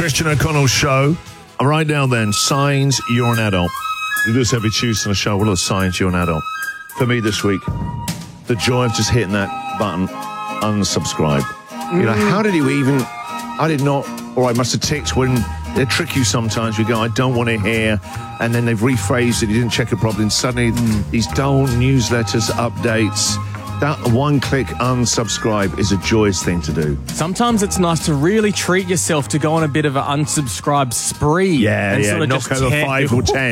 Christian O'Connell Show. Right now then, signs you're an adult. We do this every Tuesday on the show. What are signs you're an adult? For me this week, the joy of just hitting that button, unsubscribe. You know, how did you even... I did not... Or I must have ticked when... They trick you sometimes. You go, I don't want to hear. And then they've rephrased it. You didn't check it properly. And suddenly these dull newsletters, updates... That one-click unsubscribe is a joyous thing to do. Sometimes it's nice to really treat yourself to go on a bit of an unsubscribe spree. Yeah, knock over 5 or 10.